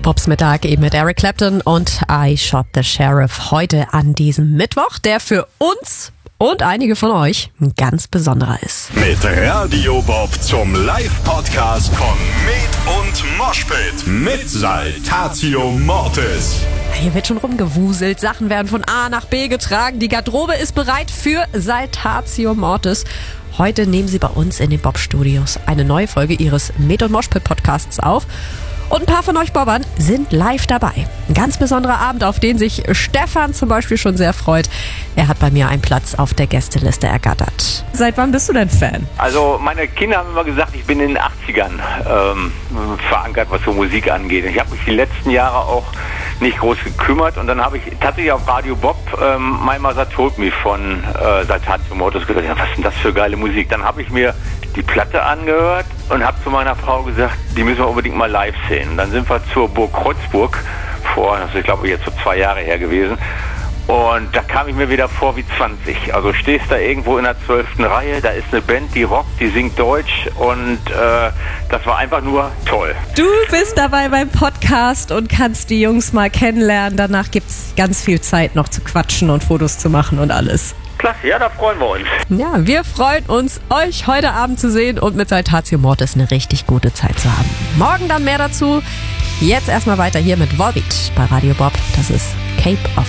Bobs Mittag eben mit Eric Clapton und I Shot the Sheriff heute an diesem Mittwoch, der für uns und einige von euch ein ganz besonderer ist. Mit Radio Bob zum Live-Podcast von Med und Moshpit mit Saltatio Mortis. Hier wird schon rumgewuselt, Sachen werden von A nach B getragen, die Garderobe ist bereit für Saltatio Mortis. Heute nehmen sie bei uns in den Bob-Studios eine neue Folge ihres Med und Moshpit Podcasts auf. Und ein paar von euch Bobbern sind live dabei. Ein ganz besonderer Abend, auf den sich Stefan zum Beispiel schon sehr freut. Er hat bei mir einen Platz auf der Gästeliste ergattert. Seit wann bist du denn Fan? Also meine Kinder haben immer gesagt, ich bin in den 80ern verankert, was so Musik angeht. Ich habe mich die letzten Jahre auch nicht groß gekümmert und dann habe ich tatsächlich auf Radio Bob My Mother Told Me von Saltatio Mortis gedacht, ja, was ist denn das für geile Musik? Dann habe ich mir die Platte angehört und habe zu meiner Frau gesagt, die müssen wir unbedingt mal live sehen. Und dann sind wir zur Burg Kreuzburg das ist, ich glaube, jetzt so 2 Jahre her gewesen. Und da kam ich mir wieder vor wie 20. Also stehst da irgendwo in der 12. Reihe, da ist eine Band, die rockt, die singt Deutsch und das war einfach nur toll. Du bist dabei beim Podcast und kannst die Jungs mal kennenlernen. Danach gibt's ganz viel Zeit noch zu quatschen und Fotos zu machen und alles. Klasse, ja, da freuen wir uns. Ja, wir freuen uns, euch heute Abend zu sehen und mit Saltatio Mortis eine richtig gute Zeit zu haben. Morgen dann mehr dazu. Jetzt erstmal weiter hier mit Volbeat bei Radio Bob. Das ist Cape of